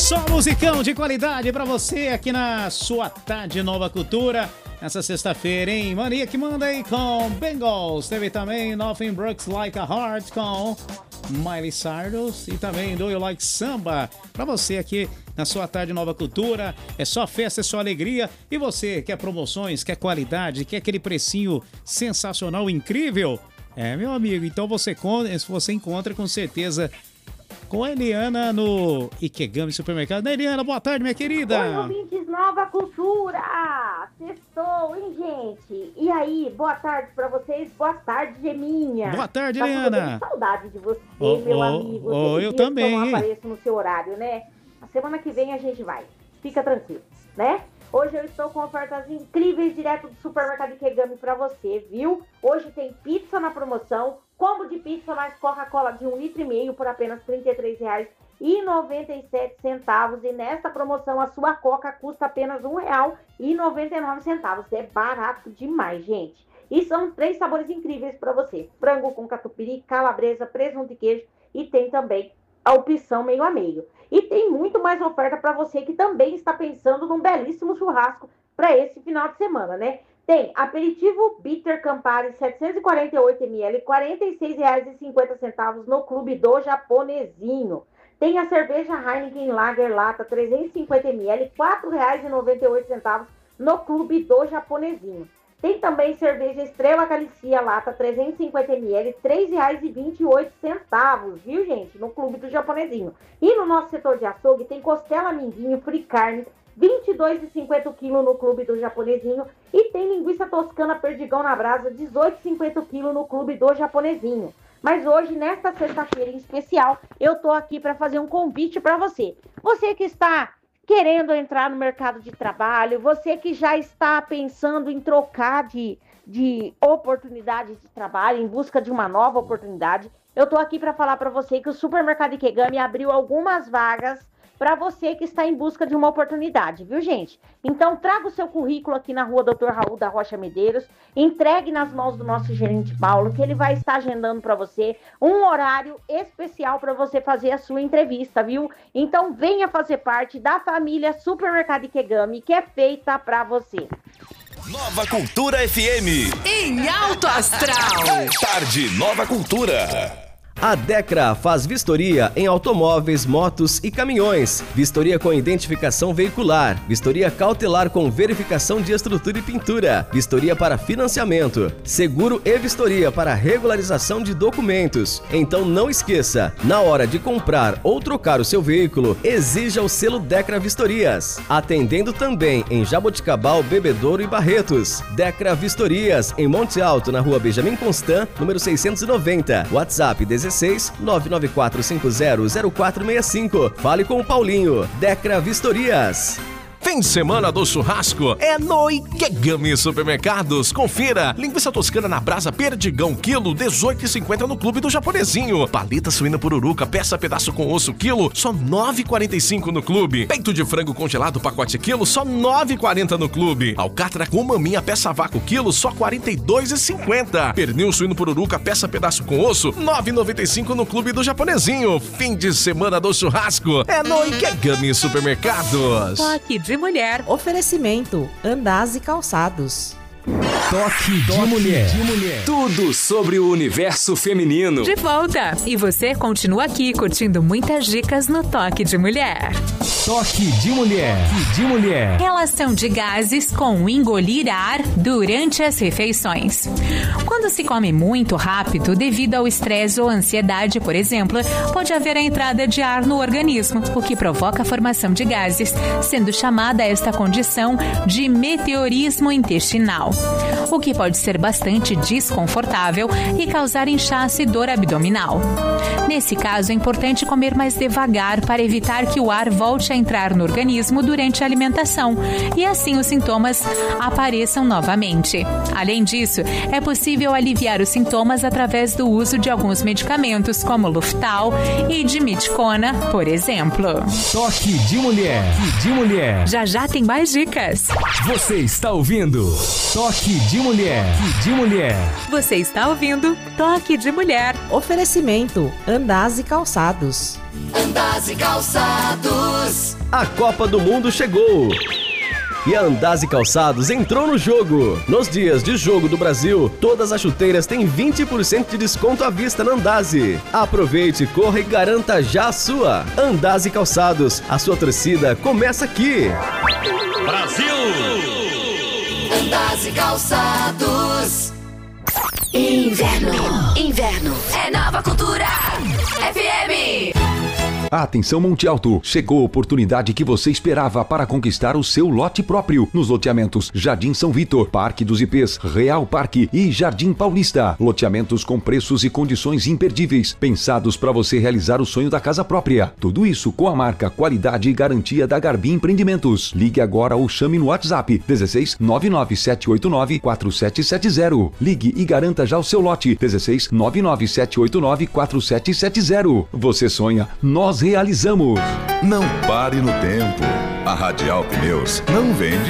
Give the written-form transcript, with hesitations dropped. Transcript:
Só musicão de qualidade pra você aqui na sua Tarde Nova Cultura. Nessa sexta-feira, hein? Mania que manda aí com Bengals. Teve também Nothing Breaks Like a Heart com Miley Cyrus. E também Do You Like Samba. Pra você aqui na sua Tarde Nova Cultura. É só festa, é só alegria. E você quer promoções, quer qualidade, quer aquele precinho sensacional, incrível? É, meu amigo. Então você encontra com certeza com a Eliana no Ikegami Supermercado. Eliana, boa tarde, minha querida. Oi, ouvintes Nova Cultura. Sextou, hein, gente? E aí, boa tarde pra vocês. Boa tarde, Geminha. Boa tarde, Eliana. Saudade de você, meu amigo. Eu também, eu não hein? apareço no seu horário, né? A semana que vem a gente vai. Fica tranquilo, né? Hoje eu estou com ofertas incríveis direto do Supermercado Ikegami pra você, viu? Hoje tem pizza na promoção, combo de pizza mais Coca-Cola de 1,5 litro por apenas R$ 33,97. E nesta promoção a sua Coca custa apenas R$ 1,99. É barato demais, gente. E são 3 sabores incríveis para você: frango com catupiry, calabresa, presunto e queijo. E tem também a opção meio a meio. E tem muito mais oferta para você que também está pensando num belíssimo churrasco para esse final de semana, né? Tem aperitivo Bitter Campari 748 ml, R$ 46,50 no Clube do Japonesinho. Tem a cerveja Heineken Lager Lata 350 ml, R$ 4,98 no Clube do Japonesinho. Tem também cerveja Estrela Galicia Lata 350 ml, R$ 3,28, viu, gente? No Clube do Japonesinho. E no nosso setor de açougue tem costela minguinho, free carne, R$ 22,50 o quilo no Clube do Japonesinho. E tem linguiça toscana perdigão na brasa, R$ 18,50 o quilo no Clube do Japonesinho. Mas hoje, nesta sexta-feira em especial, eu tô aqui para fazer um convite para você. Você que está querendo entrar no mercado de trabalho, você que já está pensando em trocar de oportunidade de trabalho, em busca de uma nova oportunidade, eu tô aqui para falar para você que o Supermercado Ikegami abriu algumas vagas para você que está em busca de uma oportunidade, viu, gente? Então, traga o seu currículo aqui na rua Dr. Raul da Rocha Medeiros, entregue nas mãos do nosso gerente Paulo, que ele vai estar agendando para você um horário especial para você fazer a sua entrevista, viu? Então, venha fazer parte da família Supermercado Ikegami, que é feita para você. Nova Cultura FM. Em alto astral. Tarde Nova Cultura. A Decra faz vistoria em automóveis, motos e caminhões. Vistoria com identificação veicular. Vistoria cautelar com verificação de estrutura e pintura. Vistoria para financiamento. Seguro e vistoria para regularização de documentos. Então não esqueça, na hora de comprar ou trocar o seu veículo, exija o selo Decra Vistorias. Atendendo também em Jaboticabal, Bebedouro e Barretos. Decra Vistorias, em Monte Alto, na rua Benjamin Constant, número 690. WhatsApp 16 994500465. Fale com o Paulinho. Decra Vistorias. Fim de semana do churrasco é no Ikegami Supermercados. Confira: linguiça toscana na brasa perdigão, quilo, R$18,50 no Clube do Japonesinho. Paleta suína pururuca, peça pedaço com osso, quilo, só R$9,45 no Clube. Peito de frango congelado, pacote quilo, só R$9,40 no Clube. Alcatra com maminha, peça vácuo, quilo, só R$42,50. Pernil suíno pururuca, peça pedaço com osso, R$9,95 no Clube do Japonesinho. Fim de semana do churrasco é no Ikegami Supermercados. Toque de Mulher. Oferecimento Andaz e Calçados. Toque de Mulher. Tudo sobre o universo feminino. De volta. E você continua aqui curtindo muitas dicas no Toque de Mulher. Toque de Mulher. Relação de gases com engolir ar durante as refeições. Quando se come muito rápido, devido ao estresse ou ansiedade, por exemplo, pode haver a entrada de ar no organismo, o que provoca a formação de gases, sendo chamada esta condição de meteorismo intestinal, o que pode ser bastante desconfortável e causar inchaço e dor abdominal. Nesse caso, é importante comer mais devagar para evitar que o ar volte a entrar no organismo durante a alimentação e assim os sintomas apareçam novamente. Além disso, é possível aliviar os sintomas através do uso de alguns medicamentos, como Luftal e Dimidicona, por exemplo. Toque de Mulher. Já tem mais dicas. Você está ouvindo Toque de Mulher. Você está ouvindo Toque de Mulher. Oferecimento Andaz e Calçados. Andaz e Calçados. A Copa do Mundo chegou! E a Andazzi Calçados entrou no jogo. Nos dias de jogo do Brasil, todas as chuteiras têm 20% de desconto à vista na Andazzi. Aproveite, corra e garanta já a sua. Andazzi Calçados, a sua torcida começa aqui. Brasil! Andazzi Calçados. Inverno é Nova Cultura FM. Atenção Monte Alto, chegou a oportunidade que você esperava para conquistar o seu lote próprio nos loteamentos Jardim São Vitor, Parque dos IPs, Real Parque e Jardim Paulista. Loteamentos com preços e condições imperdíveis, pensados para você realizar o sonho da casa própria. Tudo isso com a marca, qualidade e garantia da Garbi Empreendimentos. Ligue agora ou chame no WhatsApp 16 99789 4770. Ligue e garanta já o seu lote 16 99789 4770. Você sonha, nós realizamos. Não pare no tempo. A Radial Pneus não vende